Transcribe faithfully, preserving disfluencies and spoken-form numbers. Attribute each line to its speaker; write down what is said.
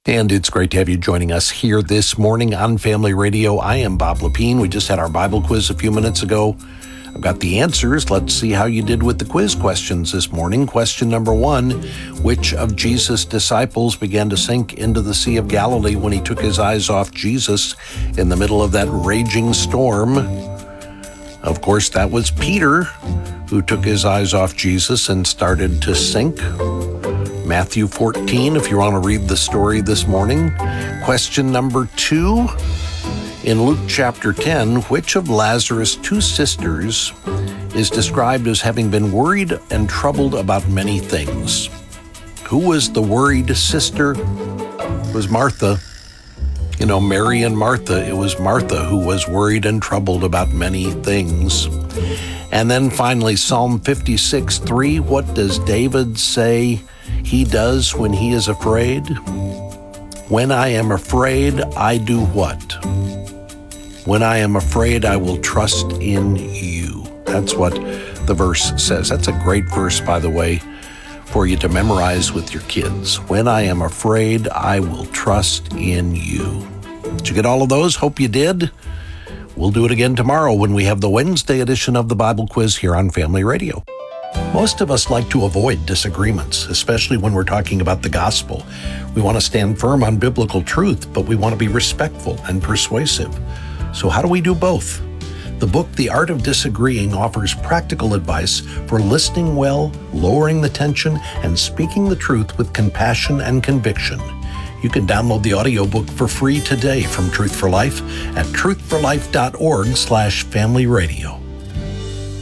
Speaker 1: And it's great to have you joining us here this morning on Family Radio. I am Bob Lepine. We just had our Bible quiz a few minutes ago. I've got the answers. Let's see how you did with the quiz questions this morning. Question number one, which of Jesus' disciples began to sink into the Sea of Galilee when he took his eyes off Jesus in the middle of that raging storm? Of course, that was Peter, who took his eyes off Jesus and started to sink. Matthew fourteen, if you want to read the story this morning. Question number two, in Luke chapter ten, which of Lazarus' two sisters is described as having been worried and troubled about many things? Who was the worried sister? It was Martha. You know, Mary and Martha, it was Martha who was worried and troubled about many things. And then finally, Psalm fifty-six three, what does David say he does when he is afraid? When I am afraid, I do what? When I am afraid, I will trust in you. That's what the verse says. That's a great verse, by the way, for you to memorize with your kids. When I am afraid, I will trust in you. Did you get all of those? Hope you did. We'll do it again tomorrow when we have the Wednesday edition of the Bible Quiz here on Family Radio. Most of us like to avoid disagreements, especially when we're talking about the gospel. We want to stand firm on biblical truth, but we want to be respectful and persuasive. So how do we do both? The book, The Art of Disagreeing, offers practical advice for listening well, lowering the tension, and speaking the truth with compassion and conviction. You can download the audiobook for free today from Truth for Life at truth for life dot org slash family radio.